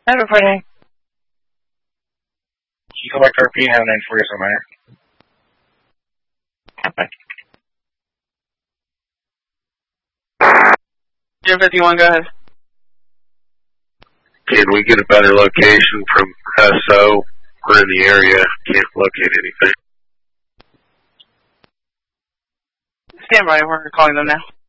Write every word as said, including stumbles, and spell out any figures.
Hi, reporting. You go back to R P and have a nine four, yes, I'm here. zero fifty-one, go ahead. Can we get a better location from S O? We're in the area, can't locate anything. Stand by, we're calling them now.